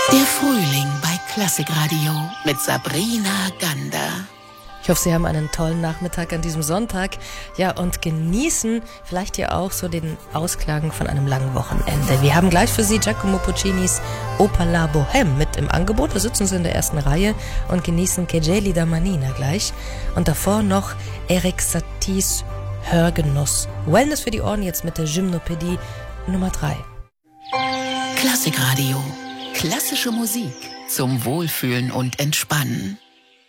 Der Frühling bei Klassikradio mit Sabrina Gander. Ich hoffe, Sie haben einen tollen Nachmittag an diesem Sonntag. Ja, und genießen vielleicht ja auch so den Ausklang von einem langen Wochenende. Wir haben gleich für Sie Giacomo Puccinis Oper La Bohème mit im Angebot. Da sitzen Sie in der ersten Reihe und genießen Che gelida manina gleich. Und davor noch Erik Saties Hörgenuss. Wellness für die Ohren jetzt mit der Gymnopädie Nummer 3. Klassikradio. Klassische Musik zum Wohlfühlen und Entspannen.